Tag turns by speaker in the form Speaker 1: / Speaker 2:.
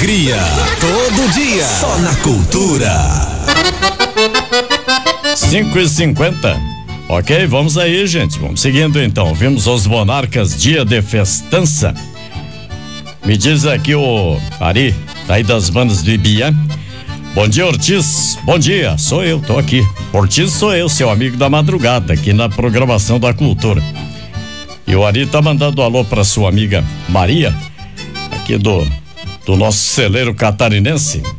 Speaker 1: alegria, todo dia, só na Cultura.
Speaker 2: 5h50. Ok, vamos aí, gente. Vamos seguindo então. Vimos os Monarcas, dia de festança. Me diz aqui o Ari, aí das bandas do Ibiá. Bom dia, Ortiz. Bom dia, sou eu, tô aqui. Ortiz sou eu, seu amigo da madrugada, aqui na programação da Cultura. E o Ari tá mandando um alô pra sua amiga Maria, aqui do nosso celeiro catarinense.